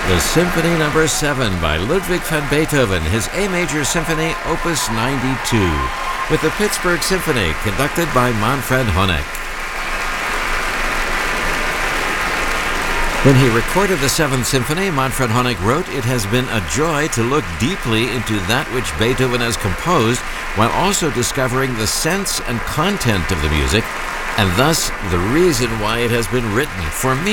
The Symphony No. 7 by Ludwig van Beethoven, his A Major Symphony, Opus 92, with the Pittsburgh Symphony, conducted by Manfred Honeck. When he recorded the Seventh Symphony, Manfred Honeck wrote, "It has been a joy to look deeply into that which Beethoven has composed, while also discovering the sense and content of the music, and thus the reason why it has been written. For me,